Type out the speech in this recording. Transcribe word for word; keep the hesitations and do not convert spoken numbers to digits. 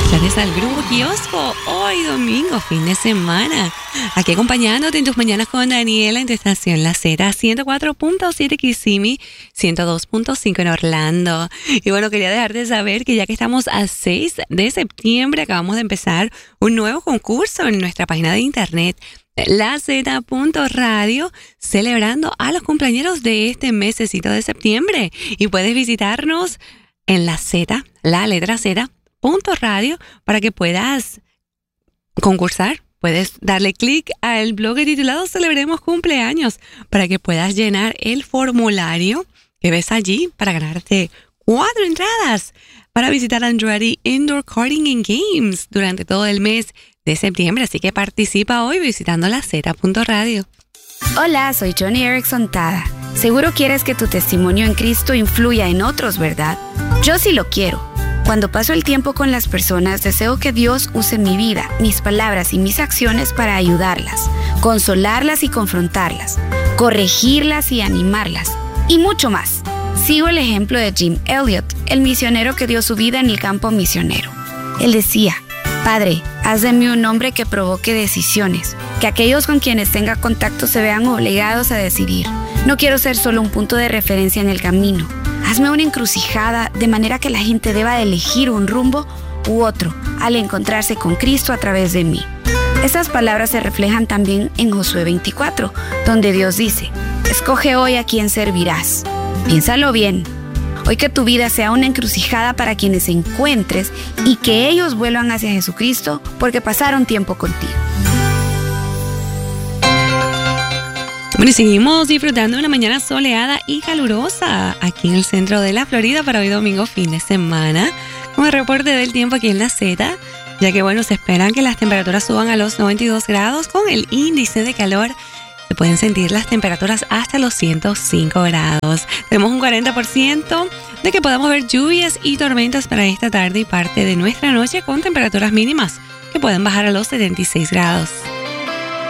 Gracias al Grupo Kiosco, hoy domingo, fin de semana. Aquí acompañándote en tus mañanas con Daniela en tu estación La Z, ciento cuatro punto siete Kissimmee, ciento dos punto cinco en Orlando. Y bueno, quería dejarte saber que ya que estamos a seis de septiembre, acabamos de empezar un nuevo concurso en nuestra página de internet, la z punto radio, celebrando a los cumpleañeros de este mesecito de septiembre. Y puedes visitarnos en la Z, la letra Z, punto radio, para que puedas concursar. Puedes darle clic al blog titulado Celebremos Cumpleaños para que puedas llenar el formulario que ves allí para ganarte cuatro entradas para visitar Andretti Indoor Karting and Games durante todo el mes de septiembre. Así que participa hoy visitando la Z punto radio. Hola, soy Johnny Erickson Tada. Seguro quieres que tu testimonio en Cristo influya en otros, ¿verdad? Yo sí lo quiero. Cuando paso el tiempo con las personas, deseo que Dios use mi vida, mis palabras y mis acciones para ayudarlas, consolarlas y confrontarlas, corregirlas y animarlas, y mucho más. Sigo el ejemplo de Jim Elliot, el misionero que dio su vida en el campo misionero. Él decía: Padre, haz de mí un hombre que provoque decisiones, que aquellos con quienes tenga contacto se vean obligados a decidir. No quiero ser solo un punto de referencia en el camino. Hazme una encrucijada de manera que la gente deba elegir un rumbo u otro al encontrarse con Cristo a través de mí. Estas palabras se reflejan también en Josué veinticuatro, donde Dios dice: escoge hoy a quién servirás. Piénsalo bien. Hoy que tu vida sea una encrucijada para quienes encuentres y que ellos vuelvan hacia Jesucristo porque pasaron tiempo contigo. Bueno, y seguimos disfrutando de una mañana soleada y calurosa aquí en el centro de la Florida para hoy domingo, fin de semana. Con el reporte del tiempo aquí en la Z, ya que bueno, se esperan que las temperaturas suban a los noventa y dos grados. Con el índice de calor se pueden sentir las temperaturas hasta los ciento cinco grados. Tenemos un cuarenta por ciento de que podamos ver lluvias y tormentas para esta tarde y parte de nuestra noche, con temperaturas mínimas que pueden bajar a los setenta y seis grados.